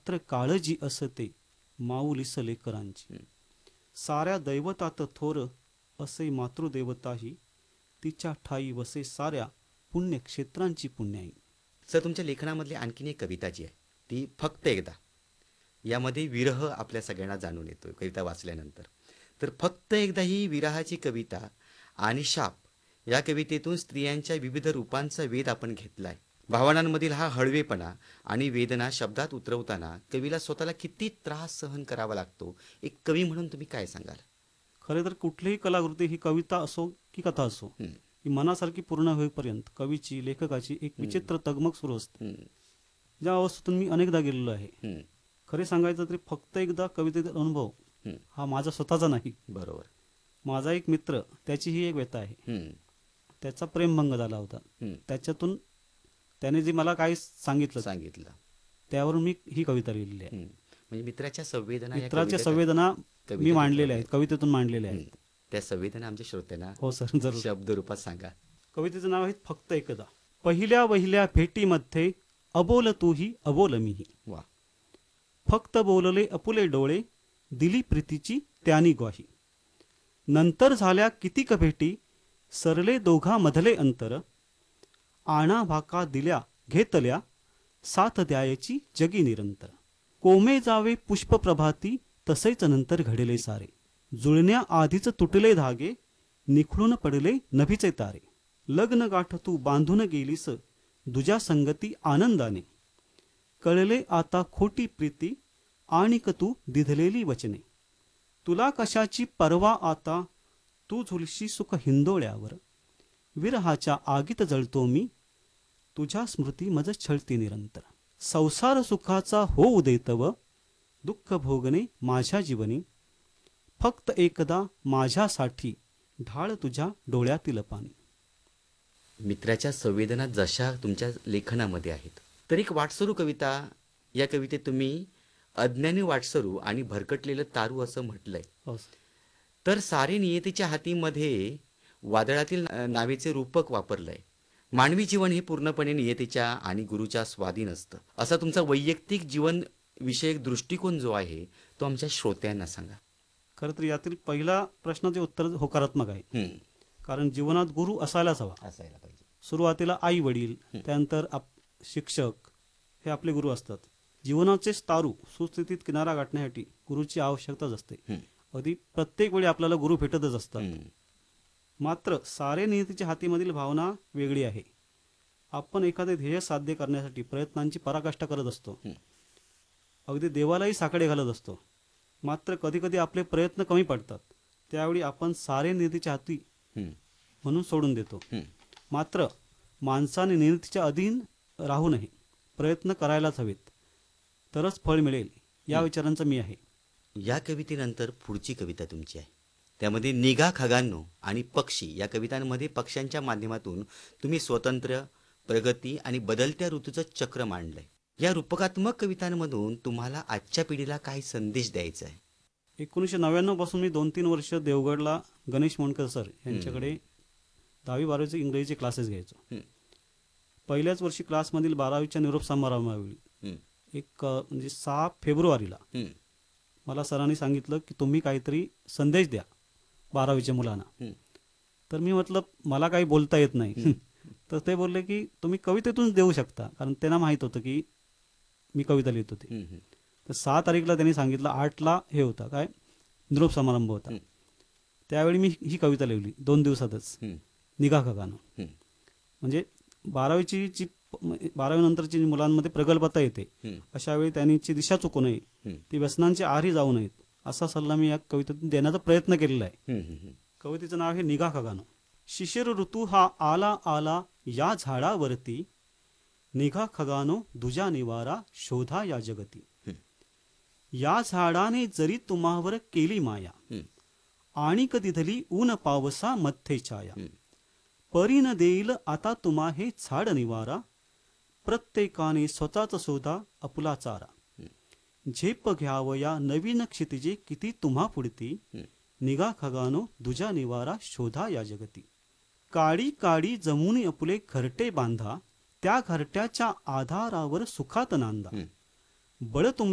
मात्र काळजी असते माऊलीस लेकरांची. साऱ्या दैवतात थोर असे मातृदेवताही, तिच्या ठाई वसे साऱ्या पुण्यक्षेत्रांची पुण्याई. सर, तुमच्या लेखनामधली आणखीन एक कविता जी आहे ती फक्त एकदा, यामध्ये विरह आपल्या सगळ्यांना जाणून येतो कविता वाचल्यानंतर. तर फक्त एकदा ही विरहाची कविता आणि शाप या कवितेतून स्त्रियांच्या विविध रूपांचा वेध आपण घेतलाय. भावनांमधील हा हळवेपणा आणि वेदना शब्दात उतरवताना कवीला स्वतःला किती त्रास सहन करावा लागतो, एक कवी म्हणून तुम्ही काय सांगाल? खरे तर कुठलीही कलाकृती, ही कविता असो की कथा असो, ही मनासारखी पूर्ण होईपर्यंत कवीची, लेखकाची एक विचित्र तगमग सुरू असते, ज्या अवस्थेतून मी अनेकदा गेलेलो आहे. खरे सांगायचं तरी फक्त एकदा कवितेतील अनुभव हा माझा स्वतःचा नाही. बरोबर. माझा एक मित्र, त्याची ही एक व्यथा आहे. त्याचा प्रेमभंग झाला होता. त्याच्यातून त्याने जे मला काही सांगितलं त्यावरून मी ही कविता लिहिलेली आहे. म्हणजे मित्राच्या संवेदना मी मांडलेल्या आहेत, कवितेतून मांडलेल्या आहेत. त्या संवेदना आमच्या श्रोत्यांना हो सर, जरूर शब्द रूपात सांगा. कवितेचं नाव आहे फक्त एकदा. पहिल्या वहिल्या भेटीमध्ये अबोल तूही अबोल मीही. वा. फक्त बोलले अपुले डोळे, दिली प्रीतीची त्यानी ग्वाही. नंतर झाल्या कितीक भेटी, सरले दोघांमधले अंतर. आणा भाका दिल्या घेतल्या, साथ द्यायची जगी निरंतर. कोमे जावे पुष्प प्रभाती, तसेच नंतर घडले सारे. जुळण्या आधीच तुटले धागे, निखळून पडले नभीचे तारे. लग्न गाठ तू बांधून गेलीस, दुजा संगती आनंदाने. कळले आता खोटी प्रीती, आणिक तू दिधलेली वचने. तुला कशाची पर्वा आता, तू झुलशी सुख हिंदोळ्यावर. विरहाच्या आगीत जळतो मी, तुझ्या स्मृती मज छळती निरंतर. संसार सुखाचा होऊ दे तव, दुःख भोगणे माझ्या जीवनी. फक्त एकदा माझ्यासाठी, ढाळ तुझ्या डोळ्यातील पाणी. मित्राच्या संवेदना जशा तुमच्या लेखनामध्ये आहेत, तर एक वाटसरू कविता, या कवितेत तुम्ही अज्ञानी वाटसरू आणि भरकटलेलं तारू असं म्हटलंय. तर सारे नियतीच्या हातीमध्ये वादळातील नावेचे रूपक वापरलंय. मानवी जीवन हे पूर्णपणे नियतीच्या आणि गुरुच्या स्वाधीन असतं, असा तुमचा वैयक्तिक जीवन विषयक दृष्टिकोन जो आहे तो आमच्या श्रोत्यांना सांगा. खरं तर यातील पहिला प्रश्नाचे उत्तर होकारात्मक आहे. कारण जीवनात गुरु असायलाच पाहिजे. सुरुवातीला आई वडील, त्यानंतर शिक्षक हे आपले गुरु असतात. जीवनाचे तारू सुस्थितीत किनारा गाठण्यासाठी गुरुची आवश्यकताच असते. अगदी प्रत्येक वेळी आपल्याला गुरु भेटतच असतात. मात्र सारे नियतीच्या हातीमधील भावना वेगळी आहे. आपण एखादे ध्येय साध्य करण्यासाठी प्रयत्नांची पराकाष्ठा करत असतो, अगदी देवालाही साकडे घालत असतो. मात्र कधी कधी आपले प्रयत्न कमी पडतात, त्यावेळी आपण सारे नियतीच्या हाती म्हणून सोडून देतो. मात्र माणसाने नियतीच्या अधीन राहू नये, प्रयत्न करायलाच हवेत, तरच फळ मिळेल, या विचारांचा मी आहे. या कवितेनंतर पुढची कविता तुमची आहे, त्यामध्ये निघा खगानो आणि पक्षी या कवितांमध्ये पक्ष्यांच्या माध्यमातून तुम्ही स्वतंत्र, प्रगती आणि बदलत्या ऋतूचं चक्र मांडलंय. या रूपकात्मक कवितांमधून तुम्हाला आजच्या पिढीला काय संदेश द्यायचा आहे? 1999 पासून मी 2-3 वर्ष देवगडला गणेश मोंडकर सर यांच्याकडे 10वी-12वीचे इंग्रजीचे क्लासेस घ्यायचो. पहिल्याच वर्षी क्लासमधील 12वीच्या निरोप समारंभावेळी म्हणजे 6 फेब्रुवारीला मला सरांनी सांगितलं की तुम्ही काहीतरी संदेश द्या 12वीच्या मुलांना. तर मी म्हटलं मला काही बोलता येत नाही. तर ते बोलले की तुम्ही कवितेतून देऊ शकता, कारण त्यांना माहीत होतं की मी कविता लिहित होते. तर 6 तारीखला त्यांनी सांगितलं, 8ला हे होता काय निरोप समारंभ होता. त्यावेळी मी ही कविता लिहिली 2 दिवसातच, निघा खगानो. म्हणजे 12वी नंतरची मुलांमध्ये प्रगल्भता येते, अशा वेळी त्यांची दिशा चुकू नये, ती व्यसनांच्या आहारी जाऊ नयेत, असा सल्ला मी या कवितेतून देण्याचा प्रयत्न केलेला आहे. कवितेचं नाव आहे निघा खगानो. शिशिर ऋतू हा आला आला या झाडावरती, निघा खगानो दुजा निवारा शोधा या जगती. या झाडाने जरी तुम्हावर केली माया, आणि कधीधली ऊन पावसा मध्ये छाया. परीन देईल आता तुम्हा हे झाड निवारा, प्रत्येकाने स्वतःच शोधा अपुला चारा. झेप घ्यावया नवीन क्षितिजे किती तुम्हा पुढती, निघा खगानो दुजा निवारा शोधा या जगती. काडी काडी जमुनी अपुले घरटे बांधा, त्या घरट्याच्या आधारावर सुखात नांदा. बळ